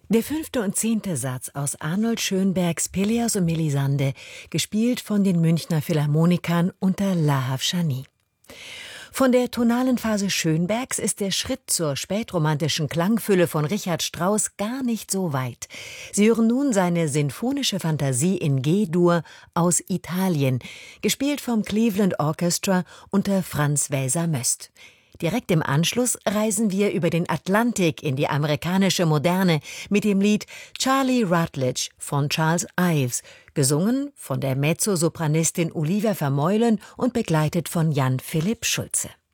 Der 5. und 10. Satz aus Arnold Schönbergs Pelléas und Mélisande, gespielt von den Münchner Philharmonikern unter Lahav Shani. Von der tonalen Phase Schönbergs ist der Schritt zur spätromantischen Klangfülle von Richard Strauss gar nicht so weit. Sie hören nun seine sinfonische Fantasie in G-Dur aus Italien, gespielt vom Cleveland Orchestra unter Franz Welser-Möst. Direkt im Anschluss reisen wir über den Atlantik in die amerikanische Moderne mit dem Lied Charlie Routledge von Charles Ives, gesungen von der Mezzosopranistin Olivia Vermeulen und begleitet von Jan Philipp Schulze.